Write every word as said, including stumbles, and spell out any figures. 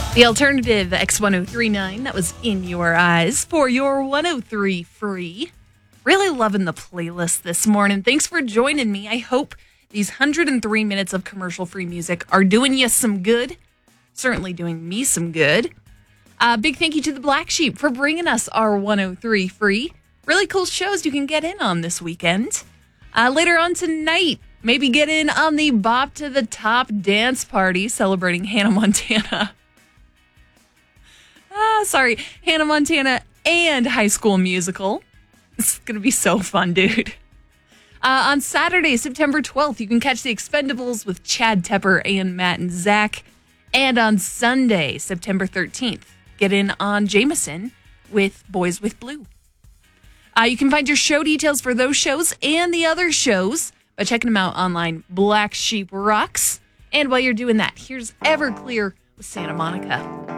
The alternative X ten thirty-nine, that was In Your Eyes for your one oh three Free. Really loving the playlist this morning. Thanks for joining me. I hope these one hundred three minutes of commercial-free music are doing you some good. Certainly doing me some good. Uh, big thank you to the Black Sheep for bringing us our one oh three Free. Really cool shows you can get in on this weekend. Uh, later on tonight, maybe get in on the Bop to the Top dance party celebrating Hannah Montana. Ah, sorry, Hannah Montana and High School Musical. It's going to be so fun, dude. Uh, on Saturday, September twelfth, you can catch The Expendables with Chad Tepper and Matt and Zach. And on Sunday, September thirteenth, get in on Jameson with Boys with Blue. Uh, you can find your show details for those shows and the other shows by checking them out online, Black Sheep Rocks. And while you're doing that, here's Everclear with Santa Monica.